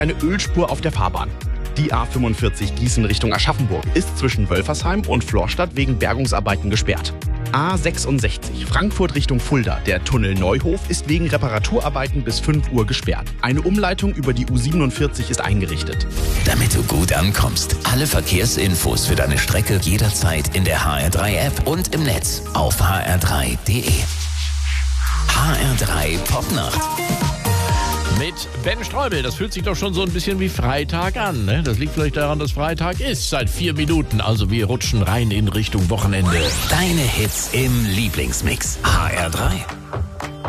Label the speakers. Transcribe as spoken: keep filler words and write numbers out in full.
Speaker 1: Eine Ölspur auf der Fahrbahn. Die A fünfundvierzig Gießen Richtung Aschaffenburg ist zwischen Wölfersheim und Florstadt wegen Bergungsarbeiten gesperrt. A sechsundsechzig Frankfurt Richtung Fulda. Der Tunnel Neuhof ist wegen Reparaturarbeiten bis fünf Uhr gesperrt. Eine Umleitung über die U siebenundvierzig ist eingerichtet.
Speaker 2: Damit du gut ankommst, alle Verkehrsinfos für deine Strecke jederzeit in der H R drei App und im Netz auf h r drei punkt d e. H R drei Popnacht.
Speaker 3: Mit Ben Streubel, das fühlt sich doch schon so ein bisschen wie Freitag an, ne? Das liegt vielleicht daran, dass Freitag ist, seit vier Minuten. Also wir rutschen rein in Richtung Wochenende.
Speaker 2: Deine Hits im Lieblingsmix. H R drei.